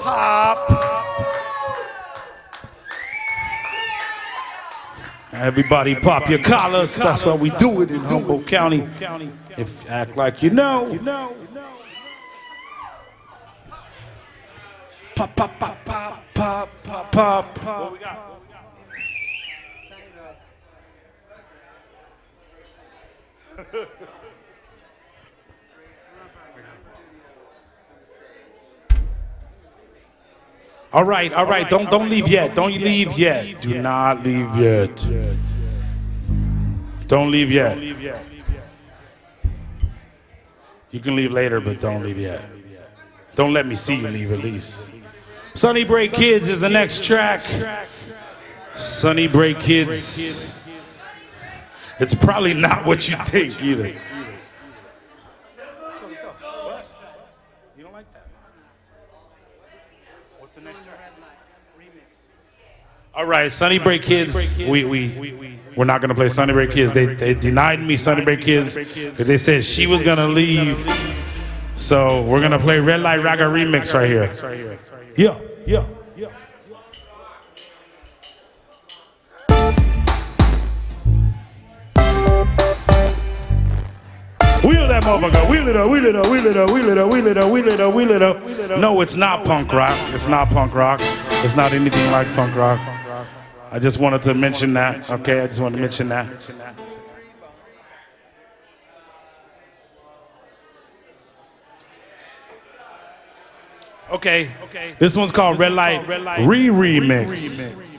Everybody pop your collars. That's why we do it in Humboldt County. If you act like you know. Pop, pop, pop, pop, pop, pop, pop. What we got? All right. Don't leave yet. Don't leave yet. Do not leave yet. Don't leave yet. You can leave later, but don't leave yet. Don't let me see you leave at least. Sunny Break Kids is the next track. Sunny Break Kids. It's probably not what you think either. You don't like that? What's the next track? All right, Sunny Break Kids. We're not gonna play Sunny Break Kids. They denied me Sunny Break Kids because they said she was gonna leave. So we're gonna play Red Light Raga remix right here. Yeah. Wheel that motherfucker. Wheel it up. No, it's not punk rock. It's not punk rock. It's not anything like punk rock. I just wanted to mention that. Okay, I just wanted to mention that. Okay. This one's called Red Light Re-Remix.